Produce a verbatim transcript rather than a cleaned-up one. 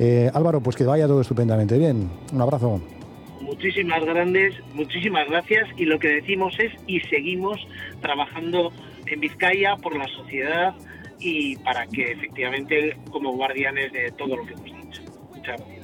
Eh, Álvaro, pues que vaya todo estupendamente bien. Un abrazo. Muchísimas grandes, muchísimas gracias, y lo que decimos es y seguimos trabajando en Vizcaya por la sociedad y para que efectivamente como guardianes de todo lo que hemos dicho. Muchas gracias.